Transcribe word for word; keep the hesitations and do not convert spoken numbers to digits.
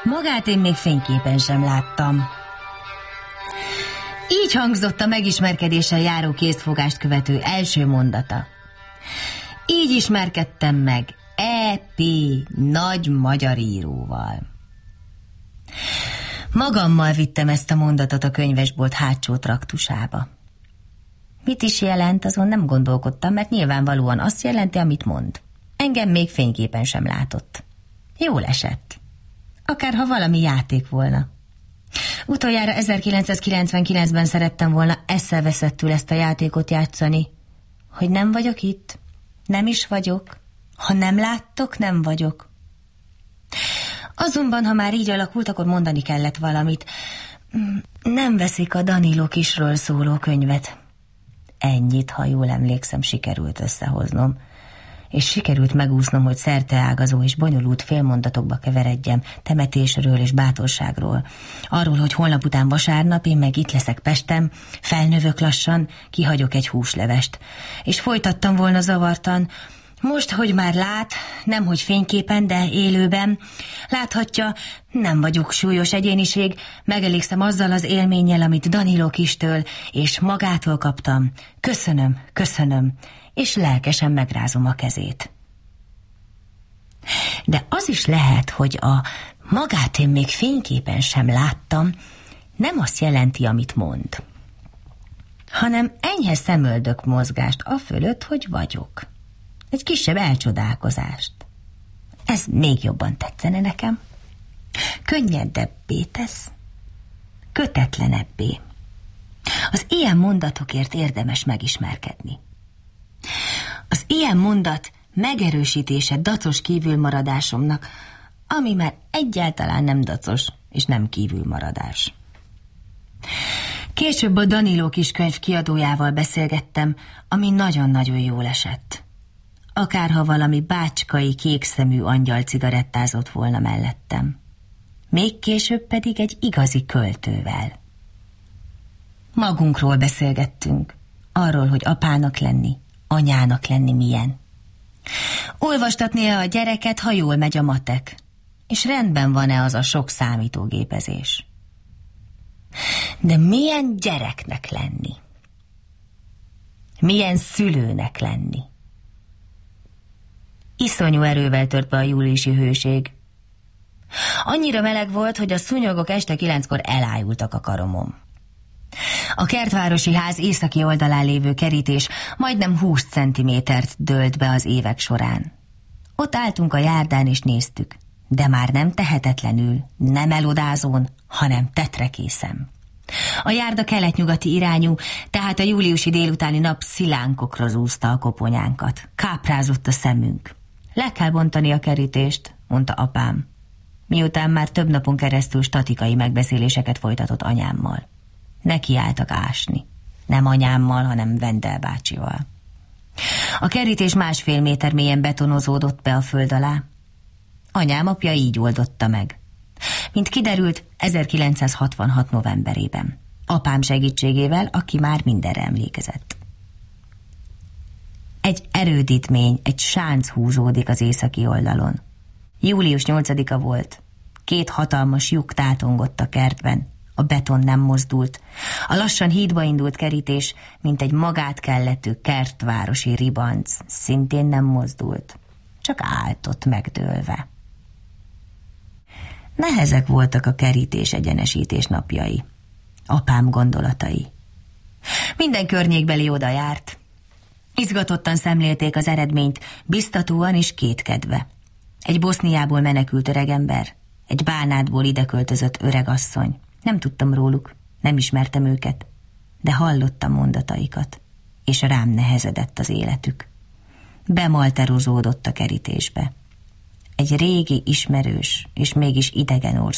Magát én még fényképen sem láttam. Így hangzott a megismerkedéssel járó készfogást követő első mondata. Így ismerkedtem meg E P nagy magyar íróval. Magammal vittem ezt a mondatot a könyvesbolt hátsó traktusába. Mit is jelent, azon nem gondolkodtam, mert nyilvánvalóan azt jelenti, amit mond. Engem még fényképen sem látott. Jól esett. Akárha valami játék volna. Utoljára ezerkilencszázkilencvenkilencben szerettem volna eszeveszettül ezt a játékot játszani. Hogy nem vagyok itt, nem is vagyok. Ha nem láttok, nem vagyok. Azonban, ha már így alakult, akkor mondani kellett valamit. Nem veszik a Danilo Kisről szóló könyvet. Ennyit, ha jól emlékszem, sikerült összehoznom. És sikerült megúsznom, hogy szerteágazó és bonyolult félmondatokba keveredjem temetésről és bátorságról. Arról, hogy holnap után vasárnap én meg itt leszek Pesten, felnövök lassan, kihagyok egy húslevest. És folytattam volna zavartan. Most, hogy már lát, nemhogy fényképen, de élőben, láthatja, nem vagyok súlyos egyéniség, megelégszem azzal az élménnyel, amit Danilo Kistől és magától kaptam. Köszönöm, köszönöm, és lelkesen megrázom a kezét. De az is lehet, hogy a magát én még fényképen sem láttam, nem azt jelenti, amit mond, hanem enyhe szemöldök mozgást afölött, hogy vagyok. Egy kisebb elcsodálkozást. Ez még jobban tetszene nekem. Könnyedebbé tesz, kötetlenebbé. Az ilyen mondatokért érdemes megismerkedni. Az ilyen mondat megerősítése dacos kívülmaradásomnak, ami már egyáltalán nem dacos és nem kívülmaradás. Később a Danilo Kiskönyv kiadójával beszélgettem, ami nagyon-nagyon jól esett. Akárha valami bácskai kékszemű angyal cigarettázott volna mellettem. Még később pedig egy igazi költővel. Magunkról beszélgettünk, arról, hogy apának lenni, anyának lenni milyen. Olvastatnia a gyereket, ha jól megy a matek, és rendben van-e az a sok számítógépezés. De milyen gyereknek lenni? Milyen szülőnek lenni? Iszonyú erővel tört be a júliusi hőség. Annyira meleg volt, hogy a szúnyogok este kilenckor elájultak a karomon. A kertvárosi ház északi oldalán lévő kerítés majdnem húsz centimétert dőlt be az évek során. Ott álltunk a járdán és néztük, de már nem tehetetlenül, nem elodázón, hanem tetrekészen. A járda kelet-nyugati irányú, tehát a júliusi délutáni nap szilánkokra zúzta a koponyánkat. Káprázott a szemünk. Le kell bontani a kerítést, mondta apám, miután már több napon keresztül statikai megbeszéléseket folytatott anyámmal. Nekiálltak ásni. Nem anyámmal, hanem Vendel bácsival. A kerítés másfél méter mélyen betonozódott be a föld alá. Anyám apja így oldotta meg. Mint kiderült, ezerkilencszázhatvanhat novemberében. Apám segítségével, aki már mindenre emlékezett. Egy erődítmény, egy sánc húzódik az északi oldalon. július nyolcadika volt. Két hatalmas lyuk tátongott a kertben. A beton nem mozdult. A lassan hídba indult kerítés, mint egy magát kellető kertvárosi ribanc, szintén nem mozdult. Csak állt ott megdőlve. Nehezek voltak a kerítés egyenesítés napjai. Apám gondolatai. Minden környékbeli oda járt. Izgatottan szemlélték az eredményt, biztatóan és kétkedve. Egy Boszniából menekült öregember, egy Bánátból ideköltözött öregasszony. Nem tudtam róluk, nem ismertem őket, de hallottam mondataikat, és rám nehezedett az életük. Bemalterozódott a kerítésbe. Egy régi, ismerős és mégis idegen ország.